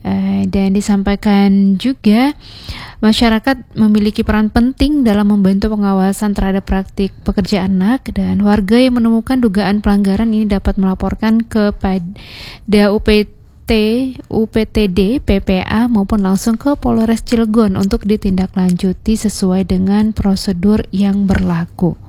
Dan disampaikan juga masyarakat memiliki peran penting dalam membantu pengawasan terhadap praktik pekerja anak, dan warga yang menemukan dugaan pelanggaran ini dapat melaporkan kepada UPTD, PPA maupun langsung ke Polres Cilegon untuk ditindaklanjuti sesuai dengan prosedur yang berlaku.